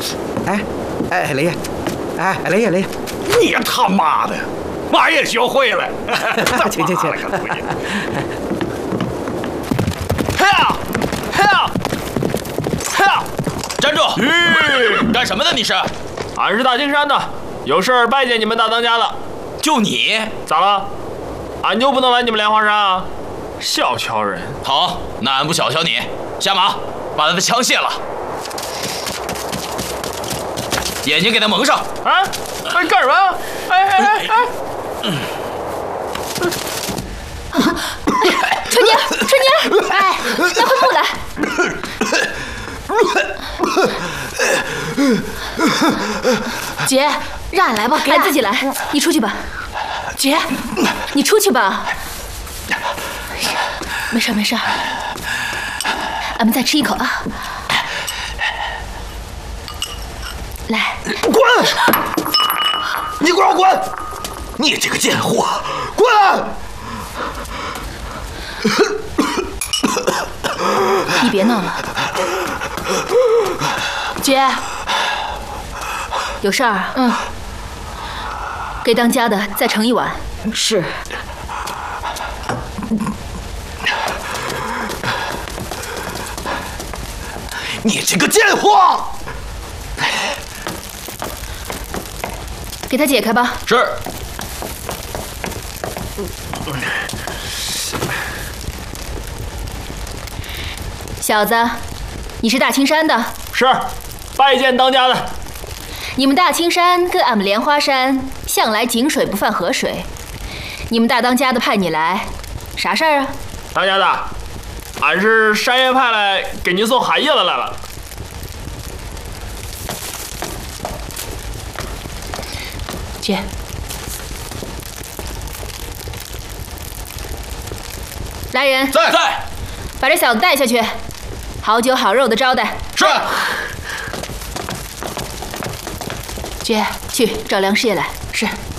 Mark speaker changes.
Speaker 1: 雷爷，雷爷，
Speaker 2: 你他妈的，马也学会了。
Speaker 1: 请。
Speaker 3: 站住！干什么呢？你是？
Speaker 4: 俺是大青山的，有事儿拜见你们大当家的。
Speaker 3: 就你？
Speaker 4: 咋了？俺就不能来你们莲花山啊？小瞧人！
Speaker 3: 好，那俺不小瞧你。下马，把他的枪卸了，眼睛给他蒙上。
Speaker 4: 啊！干什么呀？
Speaker 5: 春妮，拿块布来。姐，让俺来吧，俺自己来。你出去吧。姐，你出去吧。没事，俺们再吃一口啊。来，
Speaker 2: 滚！你给我滚！你这个贱货，滚！
Speaker 5: 你别闹了。姐，有事儿？给当家的再盛一碗。
Speaker 1: 是。
Speaker 2: 你这个贱货！
Speaker 5: 给他解开吧。
Speaker 3: 是。
Speaker 5: 小子，你是大青山的？
Speaker 4: 是，拜见当家的。
Speaker 5: 你们大青山跟俺们莲花山向来井水不犯河水，你们大当家的派你来，啥事儿啊？
Speaker 4: 当家的，俺是山爷派来给您送寒夜的来了。
Speaker 5: 姐，来人，
Speaker 3: 在，
Speaker 5: 把这小子带下去，好酒好肉的招待。
Speaker 3: 是。
Speaker 5: 姐，去找梁师爷来。
Speaker 6: 是。